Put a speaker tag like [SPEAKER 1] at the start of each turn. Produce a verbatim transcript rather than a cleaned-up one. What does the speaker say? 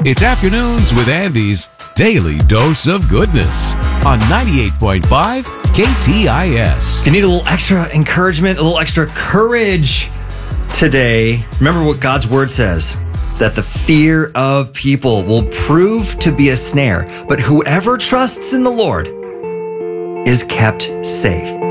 [SPEAKER 1] It's Afternoons with Andy's Daily Dose of Goodness on ninety-eight point five K T I S.
[SPEAKER 2] If you need a little extra encouragement, a little extra courage today, remember what God's word says, that the fear of people will prove to be a snare, but whoever trusts in the Lord is kept safe.